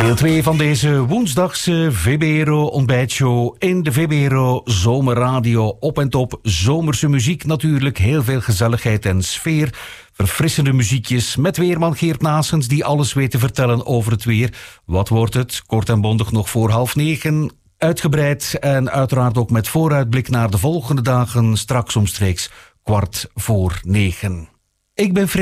Deel 2 van deze woensdagse VBRO ontbijtshow in de VBRO Zomerradio. Op en top, zomerse muziek natuurlijk, heel veel gezelligheid en sfeer. Verfrissende muziekjes met weerman Geert Naessens die alles weet te vertellen over het weer. Wat wordt het? Kort en bondig nog voor 8:30. Uitgebreid en uiteraard ook met vooruitblik naar de volgende dagen, straks omstreeks 8:15. Ik ben